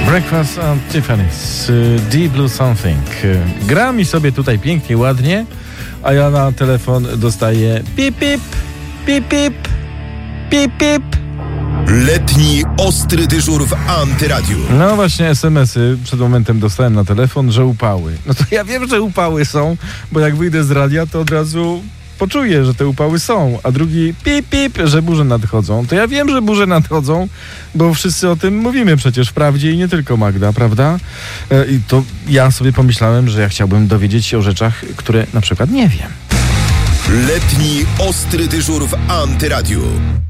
Breakfast at Tiffany's, Deep Blue Something. Gra mi sobie tutaj pięknie, ładnie, a ja na telefon dostaję pip, pip, pip, pip, pip, pip. Letni ostry dyżur w Antyradiu. No właśnie, SMS-y przed momentem dostałem na telefon, że upały. No to ja wiem, że upały są, bo jak wyjdę z radia, to od razu poczuję, że te upały są, a drugi pip, pip, że burze nadchodzą. To ja wiem, że burze nadchodzą, bo wszyscy o tym mówimy przecież w prawdzie i nie tylko Magda, prawda? I to ja sobie pomyślałem, że ja chciałbym dowiedzieć się o rzeczach, które na przykład nie wiem. Letni ostry dyżur w Antyradiu.